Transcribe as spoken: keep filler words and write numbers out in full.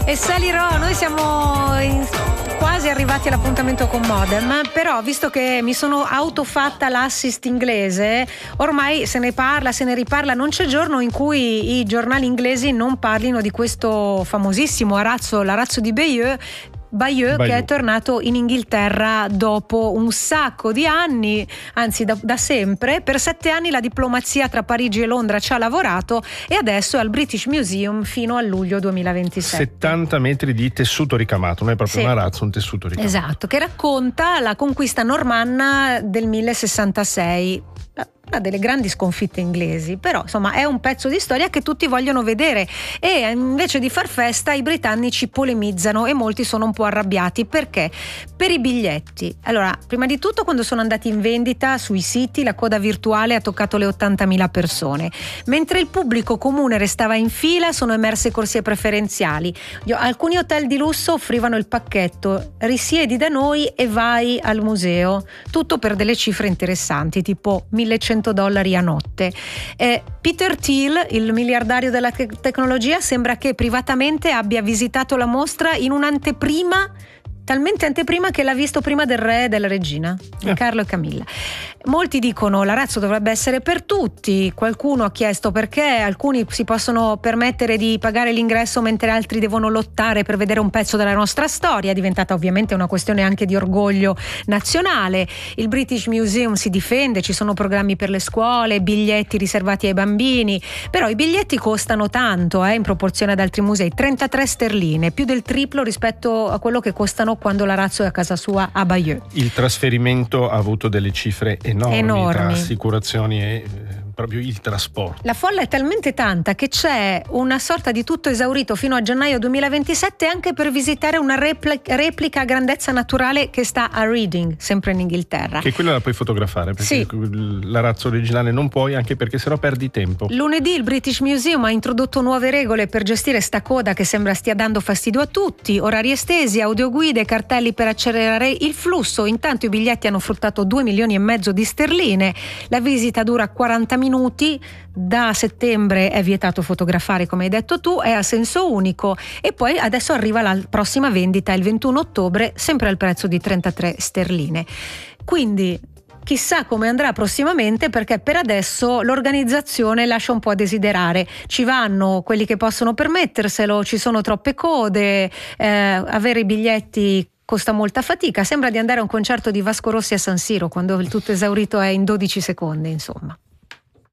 E salirò, noi siamo in, quasi arrivati all'appuntamento con Modem, però visto che mi sono autofatta l'assist inglese, ormai se ne parla, se ne riparla, non c'è giorno in cui i giornali inglesi non parlino di questo famosissimo arazzo, l'arazzo di Bayeux, Bayeux, Bayeux, che è tornato in Inghilterra dopo un sacco di anni, anzi da, da sempre. Per sette anni la diplomazia tra Parigi e Londra ci ha lavorato e adesso è al British Museum fino a luglio duemilaventisette. settanta metri di tessuto ricamato, non è proprio sì. un arazzo, un tessuto ricamato. Esatto, che racconta la conquista normanna del millesessantasei. Una delle grandi sconfitte inglesi, però insomma è un pezzo di storia che tutti vogliono vedere e invece di far festa i britannici polemizzano e molti sono un po' arrabbiati. Perché? Per i biglietti. Allora, prima di tutto, quando sono andati in vendita sui siti, la coda virtuale ha toccato le ottantamila persone, mentre il pubblico comune restava in fila. Sono emerse corsie preferenziali. Alcuni hotel di lusso offrivano il pacchetto risiedi da noi e vai al museo, tutto per delle cifre interessanti, tipo millecento dollari a notte. Eh, Peter Thiel, il miliardario della te- tecnologia, sembra che privatamente abbia visitato la mostra in un'anteprima, talmente anteprima che l'ha visto prima del re e della regina, di eh. Carlo e Camilla. Molti dicono l'arazzo dovrebbe essere per tutti, qualcuno ha chiesto perché alcuni si possono permettere di pagare l'ingresso mentre altri devono lottare per vedere un pezzo della nostra storia. È diventata ovviamente una questione anche di orgoglio nazionale. Il British Museum si difende, ci sono programmi per le scuole, biglietti riservati ai bambini, però i biglietti costano tanto eh, in proporzione ad altri musei, trentatré sterline, più del triplo rispetto a quello che costano quando l'arazzo è a casa sua a Bayeux. Il trasferimento ha avuto delle cifre enormi, enormi. tra assicurazioni e eh, proprio il trasporto. La folla è talmente tanta che c'è una sorta di tutto esaurito fino a gennaio duemilaventisette anche per visitare una replica, replica a grandezza naturale che sta a Reading, sempre in Inghilterra. Che quella la puoi fotografare, perché sì. l'arazzo originale non puoi, anche perché sennò perdi tempo. Lunedì il British Museum ha introdotto nuove regole per gestire sta coda che sembra stia dando fastidio a tutti: orari estesi, audioguide, cartelli per accelerare il flusso. Intanto i biglietti hanno fruttato due milioni e mezzo di sterline. La visita dura quaranta minuti. Da settembre è vietato fotografare, come hai detto tu, è a senso unico, e poi adesso arriva la prossima vendita il ventuno ottobre, sempre al prezzo di trentatré sterline. Quindi chissà come andrà prossimamente, perché per adesso l'organizzazione lascia un po' a desiderare. Ci vanno quelli che possono permetterselo, ci sono troppe code, eh, avere i biglietti costa molta fatica. Sembra di andare a un concerto di Vasco Rossi a San Siro, quando il tutto esaurito è in dodici secondi, insomma.